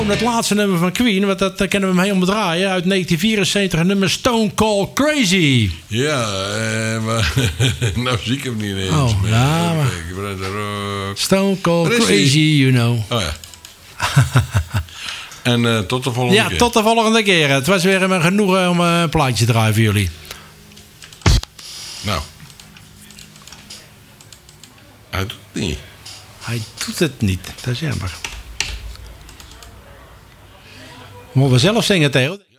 Het laatste nummer van Queen, want dat kennen we hem helemaal draaien. Uit 1974, nummer Stone Cold Crazy. Ja, maar nou zie ik hem niet eens. Oh, ja, maar... Stone Cold Crazy, you know. Oh ja. En tot de volgende keer. Ja, tot de volgende keer. Het was weer een genoegen om een plaatje te draaien voor jullie. Nou. Hij doet het niet. Hij doet het niet. Dat is jammer. Moeten we zelf zingen, Theo?